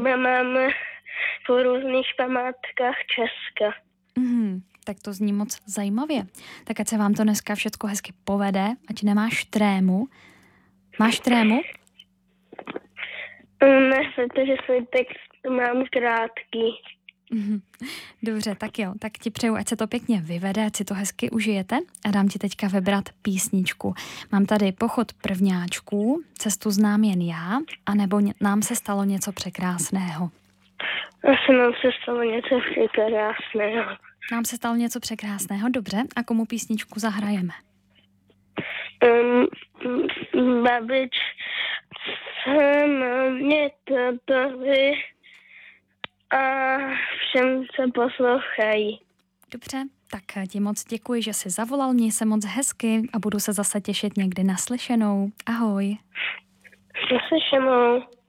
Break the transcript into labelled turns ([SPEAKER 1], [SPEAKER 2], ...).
[SPEAKER 1] třeba máme po různých památkách Česka.
[SPEAKER 2] Tak to zní moc zajímavě. Tak ať se vám to dneska všecko hezky povede, ať nemáš trému. Máš trému?
[SPEAKER 1] Ne, protože svůj text mám krátký.
[SPEAKER 2] Dobře, tak jo, tak ti přeju, ať se to pěkně vyvede, ať si to hezky užijete a dám ti teďka vybrat písničku. Mám tady Pochod prvňáčků, Cestu znám jen já, anebo Nám se stalo něco překrásného.
[SPEAKER 1] Asi nám se stalo něco překrásného.
[SPEAKER 2] Nám se stalo něco překrásného, dobře. A komu písničku zahrajeme?
[SPEAKER 1] Babičce, mamě, tatovi a všem, co poslouchají.
[SPEAKER 2] Dobře, tak ti moc děkuji, že jsi zavolal, měj se moc hezky a budu se zase těšit někdy naslyšenou. Ahoj.
[SPEAKER 1] Naslyšenou.